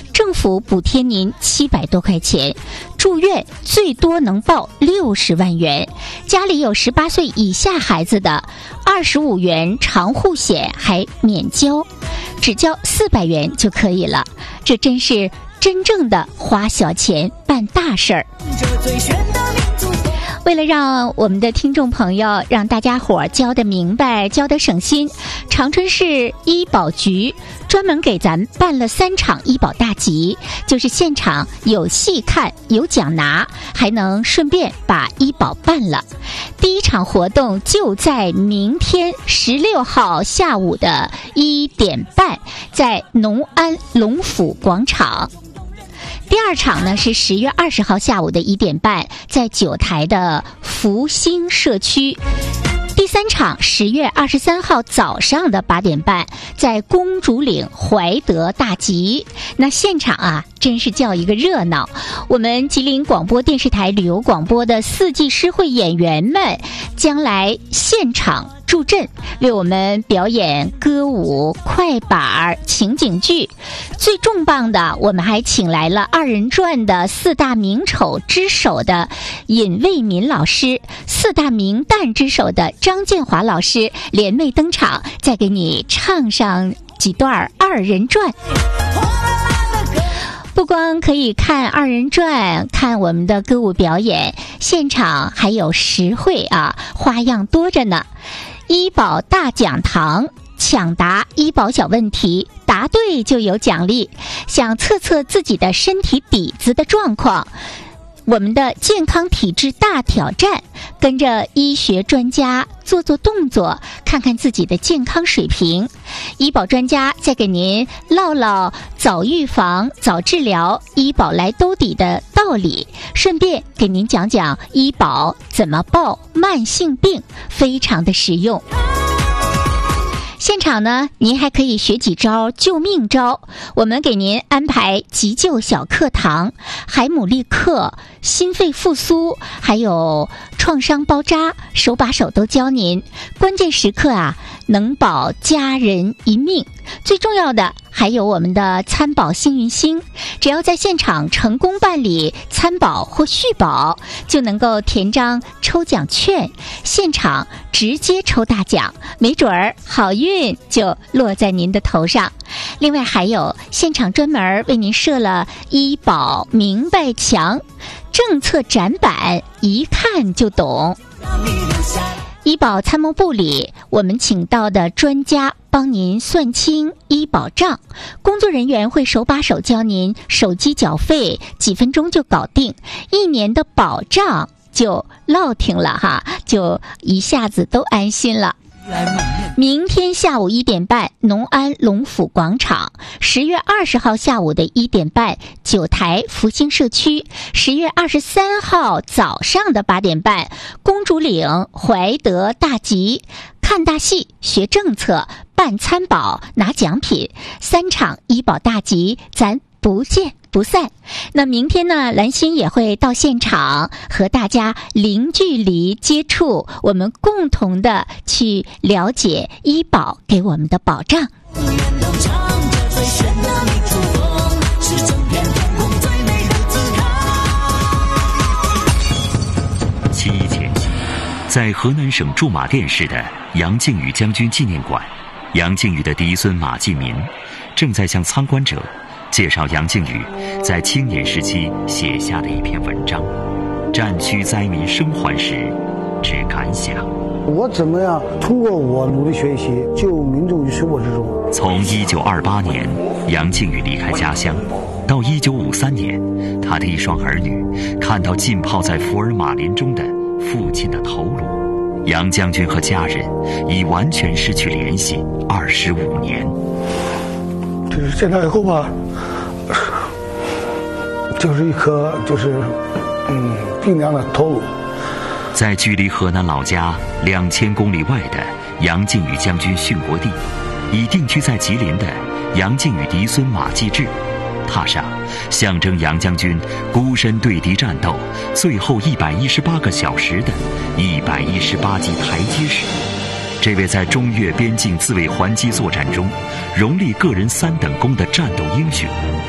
政府补贴您700多块钱，住院最多能报60万元，家里有18岁以下孩子的25元长护险还免交，只交400元就可以了。这真是真正的花小钱办大事儿。为了让我们的听众朋友让大家伙交得明白交得省心，长春市医保局专门给咱办了3场医保大集，就是现场有戏看有奖拿，还能顺便把医保办了。第1场活动就在明天16号下午的1点半，在农安龙府广场。第2场呢是10月20号下午的1点半，在九台的福兴社区。第3场10月23号早上的8点半，在公主岭怀德大集。那现场啊，真是叫一个热闹。我们吉林广播电视台旅游广播的4季诗会演员们将来现场助阵，为我们表演歌舞、快板、情景剧。最重磅的，我们还请来了2人转的4大名丑之首的尹卫民老师，4大名旦之首的张建华老师联袂登场，再给你唱上几段2人转。不光可以看2人转，看我们的歌舞表演，现场还有实惠啊，花样多着呢。医保大讲堂，抢答医保小问题，答对就有奖励。想测测自己的身体底子的状况，我们的健康体质大挑战，跟着医学专家做做动作，看看自己的健康水平。医保专家再给您唠唠早预防、早治疗、医保来兜底的道理，顺便给您讲讲医保怎么报慢性病，非常的实用。现场呢，您还可以学几招救命招，我们给您安排急救小课堂、海姆立克、心肺复苏，还有创伤包扎，手把手都教您。关键时刻啊，能保家人一命。最重要的还有我们的参保幸运星，只要在现场成功办理参保或续保，就能够填张抽奖券，现场直接抽大奖，没准儿好运就落在您的头上。另外还有现场专门为您设了医保明白墙，政策展板，一看就懂。医保参谋部里，我们请到的专家帮您算清医保账，工作人员会手把手教您手机缴费，几分钟就搞定，1年的保障就落听了哈，就一下子都安心了。明天下午1点半，农安龙府广场；10月20号下午的1点半，九台福兴社区；10月23号早上的8点半，公主岭怀德大集。看大戏，学政策，办参保，拿奖品，3场医保大集，咱不见不散。那明天呢，兰心也会到现场和大家零距离接触，我们共同的去了解医保给我们的保障。 7一前夕，在河南省驻马店市的杨靖宇将军纪念馆，杨靖宇的嫡孙马继民正在向参观者介绍杨靖宇在青年时期写下的一篇文章《战区灾民生还时之感想》。 我怎么样通过我努力学习，救民众于水火之中。 从1928年杨靖宇离开家乡，到1953年，他的一双儿女看到浸泡在福尔马林中的父亲的头颅，杨将军和家人已完全失去联系25年。 就是见到以后吧，就是一颗冰凉的头颅。 在距离河南老家2000公里外的杨靖宇将军殉国地，已定居在吉林的杨靖宇嫡孙马继志，踏上象征杨将军孤身对敌战斗最后118个小时的118级台阶时，这位在中越边境自卫还击作战中荣立个人3等功的战斗英雄，